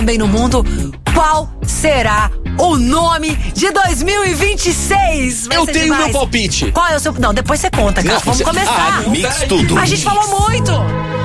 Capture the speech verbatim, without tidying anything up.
também no mundo. Qual será o nome de dois mil e vinte e seis? Vai Eu ser tenho demais. meu palpite. Qual é o seu... Não, depois você conta, cara. Não, Vamos você- começar. Ah, não, Mix peraí. tudo. A gente falou muito.